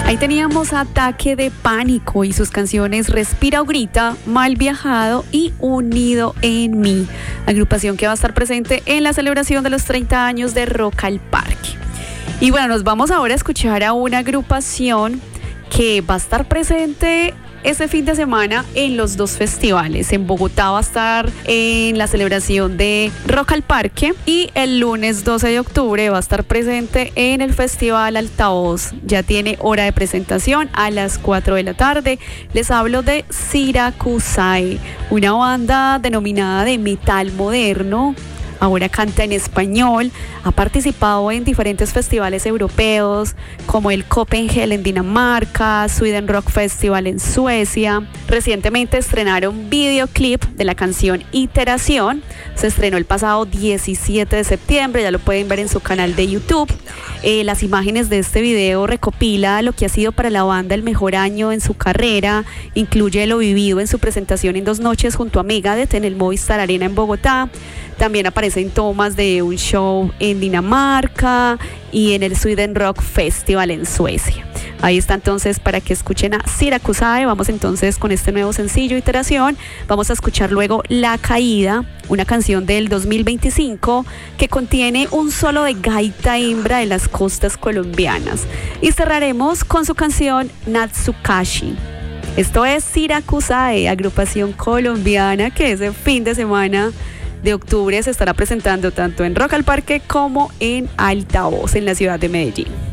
Ahí teníamos Ataque de Pánico y sus canciones Respira o Grita, Mal Viajado y Unido en Mí, agrupación que va a estar presente en la celebración de los 30 años de Rock al Parque. Y bueno, nos vamos ahora a escuchar a una agrupación que va a estar presente este fin de semana en los dos festivales. En Bogotá va a estar en la celebración de Rock al Parque y el lunes 12 de octubre va a estar presente en el Festival Altavoz. Ya tiene hora de presentación a las 4 de la tarde. Les hablo de Siracusae, una banda denominada de metal moderno. Ahora canta en español, ha participado en diferentes festivales europeos como el Copenhagen en Dinamarca, Sweden Rock Festival en Suecia. Recientemente estrenaron videoclip de la canción Iteración, se estrenó el pasado 17 de septiembre, ya lo pueden ver en su canal de YouTube. Las imágenes de este video recopila lo que ha sido para la banda el mejor año en su carrera, incluye lo vivido en su presentación en 2 noches junto a Megadeth en el Movistar Arena en Bogotá. También aparecen tomas de un show en Dinamarca y en el Sweden Rock Festival en Suecia. Ahí está entonces para que escuchen a Siracusae. Vamos entonces con este nuevo sencillo, Iteración. Vamos a escuchar luego La Caída, una canción del 2025 que contiene un solo de gaita hembra de las costas colombianas. Y cerraremos con su canción Natsukashi. Esto es Siracusae, agrupación colombiana que ese fin de semana de octubre se estará presentando tanto en Rock al Parque como en Altavoz en la ciudad de Medellín.